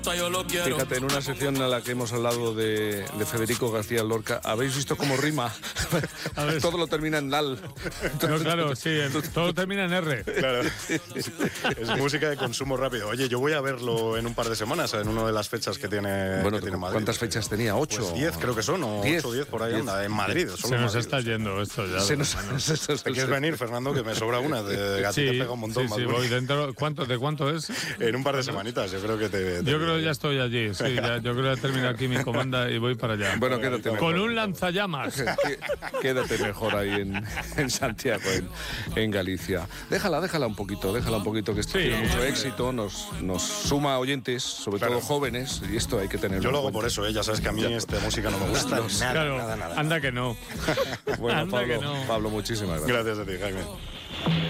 Fíjate, en una sección en la que hemos hablado de Federico García Lorca, ¿habéis visto cómo rima? Todo lo termina en lal. No, claro, sí, todo termina en R. Claro. Es música de consumo rápido. Oye, yo voy a verlo en un par de semanas, en una de las fechas que tiene, Bueno, que tiene Madrid. ¿cuántas fechas tenía? ¿8? Pues 10 creo que son, o 8 o 10 por ahí anda, en Madrid. Se nos está yendo esto ya. ¿Te quieres venir, Fernando? Que me sobra una. A ti te pega un montón. Sí, voy dentro. ¿De cuánto es? En un par de semanitas, yo creo que Yo creo que ya estoy allí, sí. Yo creo que termino aquí mi comanda y voy para allá. Bueno, quédate mejor. Con un lanzallamas. Quédate mejor ahí en Santiago, en Galicia. Déjala un poquito, que esto tiene mucho éxito, nos suma oyentes, sobre todo jóvenes, y esto hay que tenerlo. Yo lo hago por eso, ya sabes que a mí esta música no me gusta nada. Anda que no. Bueno, Anda Pablo, que no. Pablo, muchísimas gracias. Gracias a ti, Jaime.